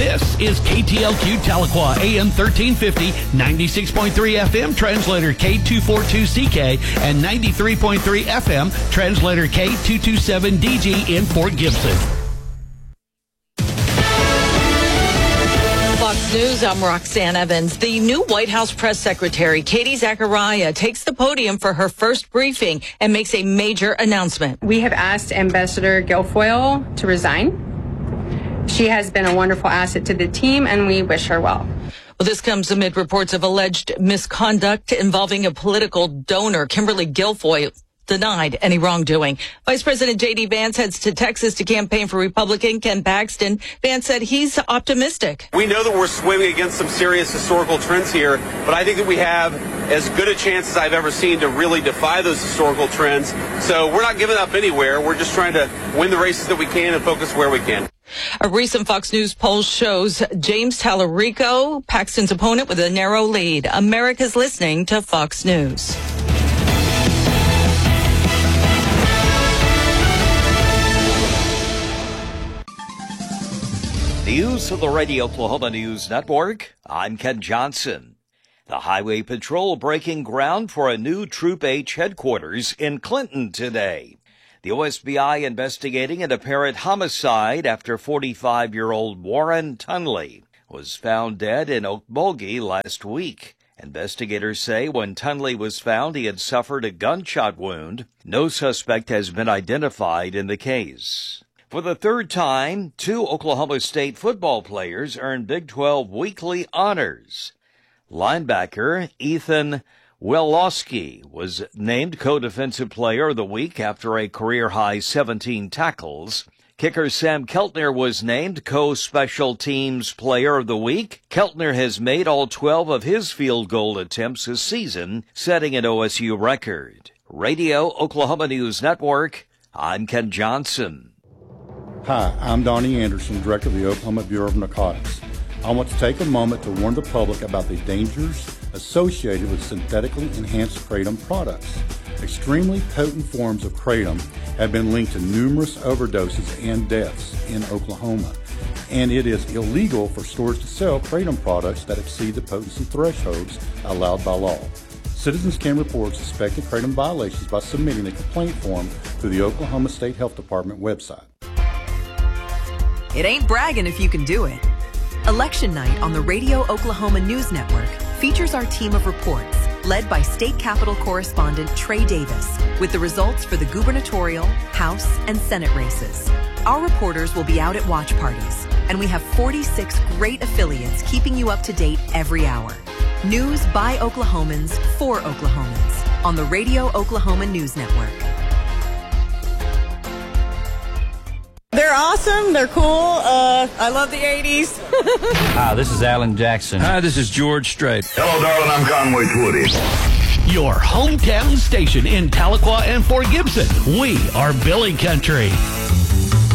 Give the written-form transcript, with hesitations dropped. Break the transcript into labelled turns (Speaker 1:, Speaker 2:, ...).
Speaker 1: This is KTLQ Tahlequah, AM 1350, 96.3 FM, translator K242CK, and 93.3 FM, translator K227DG in Fort Gibson.
Speaker 2: Fox News, I'm Roxanne Evans. The new White House press secretary, Katie Zachariah, takes the podium for her first briefing and makes a major announcement.
Speaker 3: We have asked Ambassador Guilfoyle to resign. She has been a wonderful asset to the team, and we wish her well.
Speaker 2: Well, this comes amid reports of alleged misconduct involving a political donor. Kimberly Guilfoyle denied any wrongdoing. Vice President J.D. Vance heads to Texas to campaign for Republican Ken Paxton. Vance said he's optimistic.
Speaker 4: We know that we're swimming against some serious historical trends here, but I think that we have as good a chance as I've ever seen to really defy those historical trends. So we're not giving up anywhere. We're just trying to win the races that we can and focus where we can.
Speaker 2: A recent Fox News poll shows James Tallarico, Paxton's opponent, with a narrow lead. America's listening to Fox News.
Speaker 5: News of the Radio Oklahoma News Network. I'm Ken Johnson. The Highway Patrol breaking ground for a new Troop H headquarters in Clinton today. The OSBI investigating an apparent homicide after 45-year-old Warren Tunley was found dead in Okmulgee last week. Investigators say when Tunley was found, he had suffered a gunshot wound. No suspect has been identified in the case. For the third time, 2 Oklahoma State football players earned Big 12 weekly honors. Linebacker Ethan Welowski was named Co-Defensive Player of the Week after a career-high 17 tackles. Kicker Sam Keltner was named Co-Special Teams Player of the Week. Keltner has made all 12 of his field goal attempts this season, setting an OSU record. Radio Oklahoma News Network, I'm Ken Johnson.
Speaker 6: Hi, I'm Donnie Anderson, Director of the Oklahoma Bureau of Narcotics. I want to take a moment to warn the public about the dangers associated with synthetically enhanced kratom products. Extremely potent forms of kratom have been linked to numerous overdoses and deaths in Oklahoma, and it is illegal for stores to sell kratom products that exceed the potency thresholds allowed by law. Citizens can report suspected kratom violations by submitting a complaint form to the Oklahoma State Health Department website.
Speaker 7: It ain't bragging if you can do it. Election night on the Radio Oklahoma News Network features our team of reports led by State Capitol correspondent Trey Davis with the results for the gubernatorial, House, and Senate races. Our reporters will be out at watch parties, and we have 46 great affiliates keeping you up to date every hour. News by Oklahomans for Oklahomans on the Radio Oklahoma News Network.
Speaker 8: They're awesome. They're cool. I love the 80s.
Speaker 9: Hi, this is Alan Jackson.
Speaker 10: Hi, this is George Strait.
Speaker 11: Hello, darling. I'm Conway Twitty.
Speaker 1: Your hometown station in Tahlequah and Fort Gibson. We are Billy Country.